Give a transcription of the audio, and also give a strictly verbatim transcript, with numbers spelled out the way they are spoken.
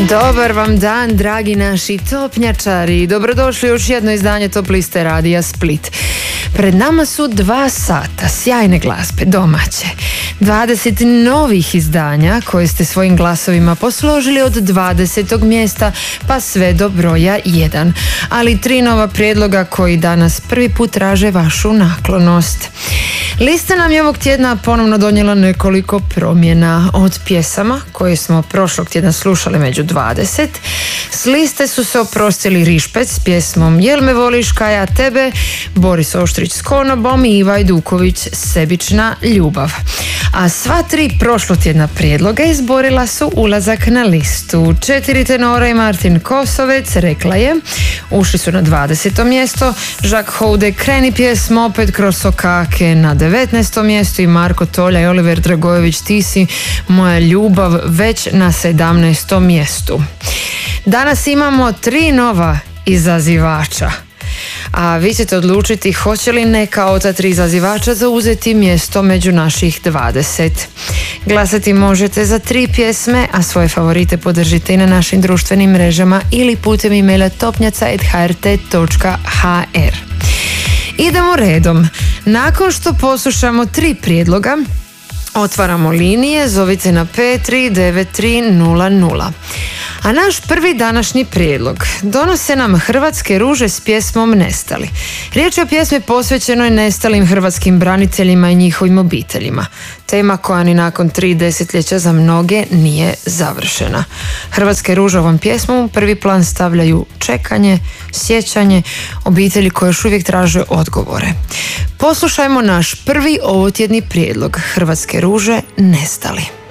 Dobar vam dan, dragi naši topnjačari. Dobrodošli u još jedno izdanje Top liste Radija Split. Pred nama su dva sata sjajne glazbe, domaće. dvadeset novih izdanja koje ste svojim glasovima posložili od dvadesetog mjesta pa sve do broja jedan. Ali tri nova prijedloga koji danas prvi put traže vašu naklonost. Lista nam je ovog tjedna ponovno donijela nekoliko promjena. Od pjesama koje smo prošlog tjedna slušali među dvadeset, s liste su se oprostili Rišpec s pjesmom Jel me voliš ka ja tebe, Boris Oštrić s Konobom i Iva Ajduković Sebična ljubav. A sva tri prošlotjedna prijedloga izborila su ulazak na listu. Četiri tenora i Martin Kosovec, Rekla je, ušli su na dvadeseto mjesto, Jacques Houde Kreni pjesmo opet kroz okake na devetnaestom mjestu i Marko Tolja i Oliver Dragojević Ti si moja ljubav već na sedamnaestom mjestu. Danas imamo tri nova izazivača, a vi ćete odlučiti hoće li neka od ta tri izazivača zauzeti mjesto među naših dvadeset. Glasati možete za tri pjesme, a svoje favorite podržite i na našim društvenim mrežama ili putem e-maila topnjaca at h r t točka h r. Idemo redom. Nakon što poslušamo tri prijedloga, otvaramo linije, zovite na pet tri devet tri nula nula. A naš prvi današnji prijedlog donose nam Hrvatske ruže s pjesmom Nestali. Riječ je o pjesmi posvećenoj nestalim hrvatskim braniteljima i njihovim obiteljima. Tema koja ni nakon tri desetljeća za mnoge nije završena. Hrvatske ruže ovom pjesmom u prvi plan stavljaju čekanje, sjećanje, obitelji koje još uvijek traže odgovore. Poslušajmo naš prvi ovotjedni prijedlog Hrvatske ruže Nestali.